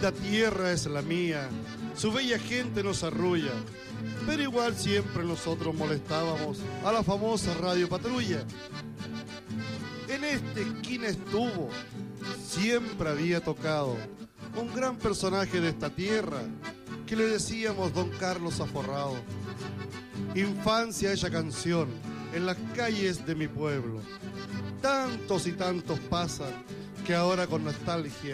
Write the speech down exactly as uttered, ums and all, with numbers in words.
linda tierra es la mía, su bella gente nos arrulla, pero igual siempre nosotros molestábamos a la famosa Radio Patrulla. En esta esquina estuvo, siempre había tocado, un gran personaje de esta tierra, que le decíamos Don Carlos Aforrado. Infancia ella canción, en las calles de mi pueblo. Tantos y tantos pasan, que ahora con nostalgia